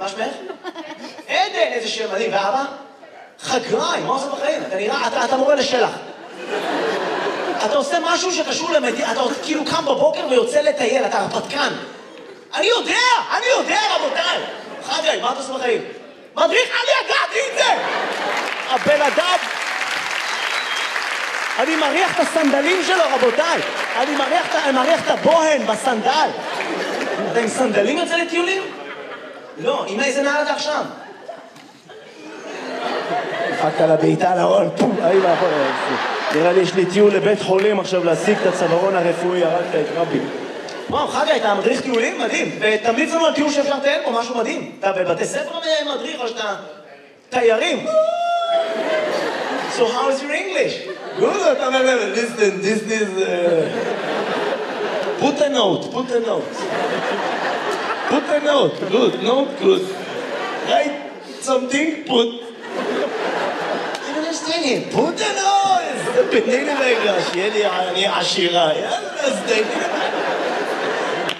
מה שמך? עדן, איזה שם מדהים. ואבא? חגריים, מה עושה בחיים? אתה נראה, אתה מורה לשלח. אתה עושה משהו שקשור למדינה, אתה כאילו קם בבוקר ויוצא לטייל, אתה הרפתקן. אני יודע, רבותיי. חגי, מה אתה עושה בחיים? מדריך, אני ידעתי את זה! הבן אדם... אני מריח את הסנדלים שלו, רבותיי. אני מריח את הבוהן בסנדל. אתה עם סנדלים יוצא לטיולים? לא, עם איזה נעל אתה עכשיו? דפקת לה בעיטה לארון, פום, היי מאחור. נראה לי יש לי טיול לבית חולים עכשיו להשיג את הצווארון הרפואי, הרגת את רבי. וואו, חגי, אתה מדריך טיולים? מדהים. ותמליץ לנו על טיול שאפשר לטייל פה, משהו מדהים. אתה בבתי ספר מדריך או שאתה תיירים? So how is your English? Good, listen, this is... Put a note. Put a note, good. Write something, put... I don't understand it. Put a note! תתני לי רגע, שיהיה לי עשירה. יאללה, אז תתני לי.